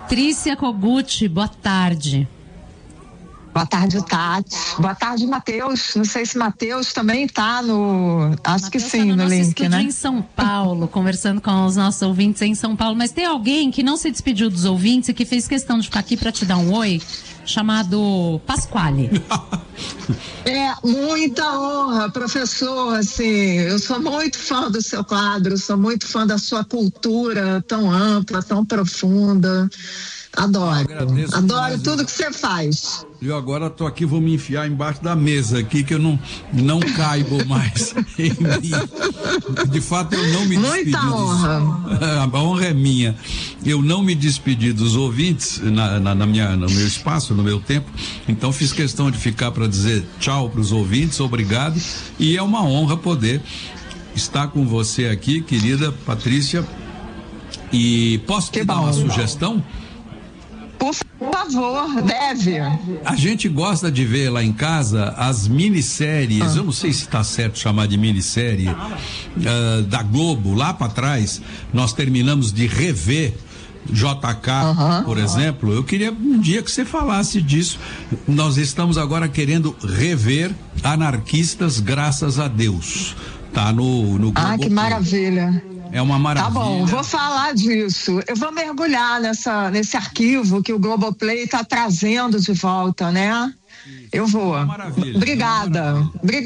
Patrícia Kogut, boa tarde. Boa tarde, Tati. Boa tarde, Matheus. Não sei se Matheus também está no... Acho Mateus que sim, no link, né? Em São Paulo, conversando com os nossos ouvintes em São Paulo. Mas tem alguém que não se despediu dos ouvintes e que fez questão de ficar aqui para te dar um oi, chamado Pasquale. É muita honra, professor. Assim, eu sou muito fã do seu quadro, sou muito fã da sua cultura tão ampla, tão profunda. Adoro tudo que você faz. Eu agora tô aqui, vou me enfiar embaixo da mesa aqui, que eu não caibo mais em mim. De fato, eu não me despedi. Muita honra. A honra é minha. Eu não me despedi dos ouvintes no meu espaço, no meu tempo. Então fiz questão de ficar para dizer tchau para os ouvintes, obrigado. E é uma honra poder estar com você aqui, querida Patrícia. E posso te dar uma sugestão? Por favor, deve. A gente gosta de ver lá em casa as minisséries, eu não sei se está certo chamar de minissérie, da Globo, lá para trás, nós terminamos de rever JK, por exemplo. Eu queria um dia que você falasse disso. Nós estamos agora querendo rever Anarquistas, graças a Deus. Tá no Globo. Ah, que maravilha. É uma maravilha. Tá bom, vou falar disso. Eu vou mergulhar nesse arquivo que o Globoplay está trazendo de volta, né? Eu vou. Obrigada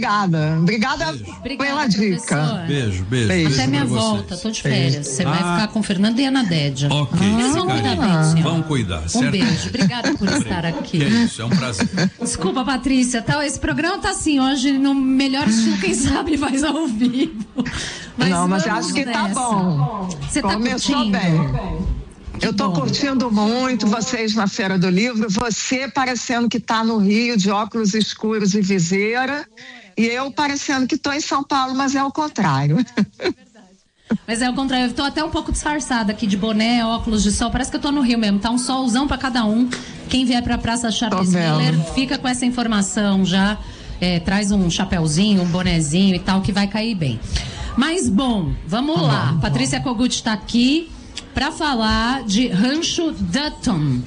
pela dica. Beijo. Até minha volta, tô de férias. Você vai ficar com Fernando e Ana Dédia. Ok. Eles vão cuidar bem, senhor. Vão cuidar, certo? Um beijo, obrigada por estar aqui. Que é isso, é um prazer. Desculpa, Patrícia, esse programa tá assim, hoje no melhor estilo, quem sabe faz ao vivo. Mas acho que tá bom. Você tá começou bem. Eu tô curtindo muito vocês na Feira do Livro, você parecendo que tá no Rio de óculos escuros e viseira, e eu parecendo que tô em São Paulo, mas é o contrário. Mas é o contrário, eu tô até um pouco disfarçada aqui de boné, óculos de sol, parece que eu tô no Rio mesmo, tá um solzão pra cada um. Quem vier pra Praça Charles Miller, fica com essa informação já, traz um chapéuzinho, um bonezinho e tal, que vai cair bem. Mas bom, vamos lá, Patrícia Kogut tá aqui para falar de Rancho Dutton.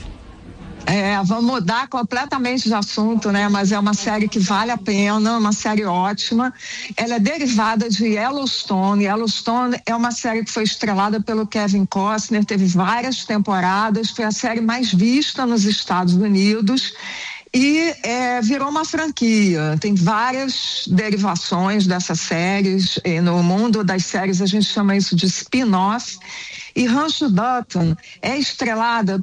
Vamos mudar completamente de assunto, né? Mas é uma série que vale a pena, uma série ótima. Ela é derivada de Yellowstone. Yellowstone é uma série que foi estrelada pelo Kevin Costner, teve várias temporadas, foi a série mais vista nos Estados Unidos. E virou uma franquia, tem várias derivações dessas séries, no mundo das séries a gente chama isso de spin-off, e Rancho Dutton é estrelada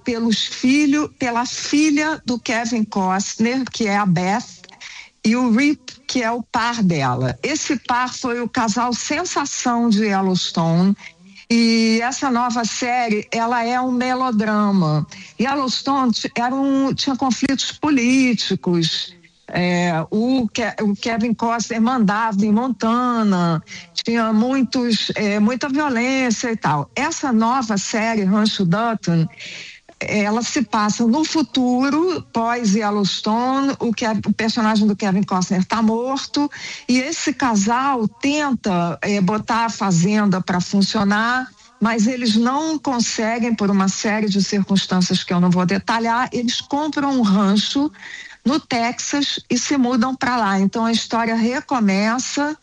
pela filha do Kevin Costner, que é a Beth, e o Rip, que é o par dela. Esse par foi o casal sensação de Yellowstone. E essa nova série, ela é um melodrama. Yellowstone tinha conflitos políticos. O Kevin Costner mandava em Montana, tinha muita violência e tal. Essa nova série, Rancho Dutton, ela se passa no futuro, pós-Yellowstone. O personagem do Kevin Costner está morto e esse casal tenta botar a fazenda para funcionar, mas eles não conseguem por uma série de circunstâncias que eu não vou detalhar. Eles compram um rancho no Texas e se mudam para lá. Então a história recomeça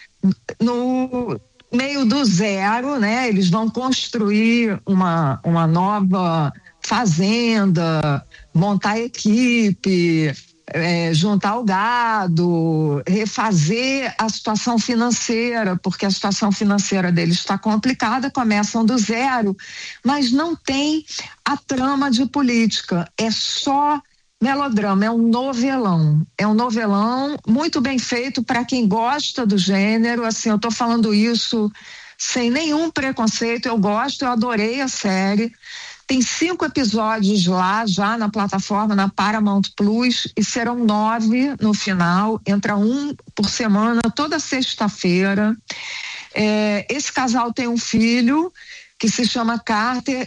no meio do zero, né? Eles vão construir uma nova fazenda, montar equipe, juntar o gado, refazer a situação financeira, porque a situação financeira deles está complicada, começam do zero, mas não tem a trama de política, é só melodrama, é um novelão muito bem feito para quem gosta do gênero. Assim, eu estou falando isso sem nenhum preconceito, eu adorei a série. Tem 5 episódios lá já na plataforma, na Paramount Plus, e serão 9 no final, entra um por semana, toda sexta-feira. Esse casal tem um filho que se chama Carter